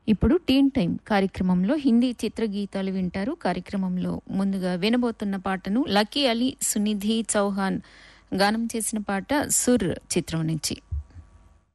ఇప్పుడు టీన్ టైం కార్యక్రమంలో హిందీ చిత్రగీతాలు వింటారు. కార్యక్రమంలో ముందుగా వినబోతున్న పాటను లకీ అలీ, సునిధి చౌహాన్ గానం చేసిన పాట సుర్ చిత్రం నుంచి.